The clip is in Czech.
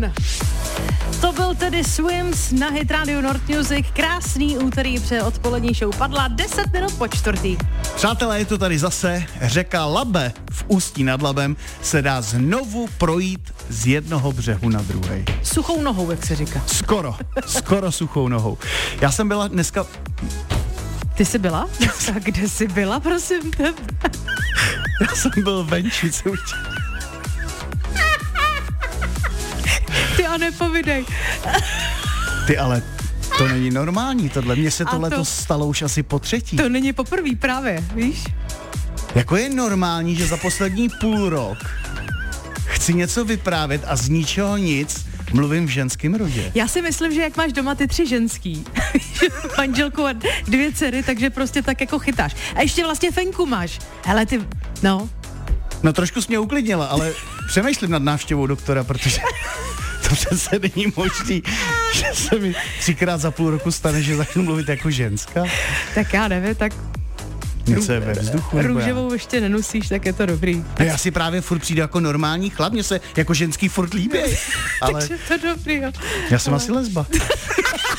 To byl tedy Swims na Hit Radio North Music. Krásný úterý před odpolední show padla 10 minut po čtvrtý. Přátelé, je to tady zase. Řeka Labe v Ústí nad Labem se dá znovu projít z jednoho břehu na druhý. Suchou nohou, jak se říká. Skoro suchou nohou. Já jsem byla dneska... Ty jsi byla? A kde jsi byla, prosím tebe? Já jsem byl venčí, co už... Ty a nepovidej. Ty ale... To není normální, tohle. Mně se tohle stalo už asi po třetí. To není poprvý právě, víš? Jako je normální, že za poslední půl rok chci něco vyprávět a z ničeho nic mluvím v ženském rodě. Já si myslím, že jak máš doma ty 3 ženský, manželku a 2 dcery, takže prostě tak jako chytáš. A ještě vlastně Fenku máš. Hele ty, no. No trošku jsi mě uklidnila, ale přemýšlím nad návštěvou doktora, protože... To přece není možný, že se mi 3krát za půl roku stane, že začnu mluvit jako ženská. Tak já nevím, tak něco je ve vzduchu. Růžovou ještě nenosíš, tak je to dobrý. No já si právě furt přijdu jako normální chlap, mě se jako ženský furt líbí. Ale takže to dobrý, jo. Já jsem asi lesba.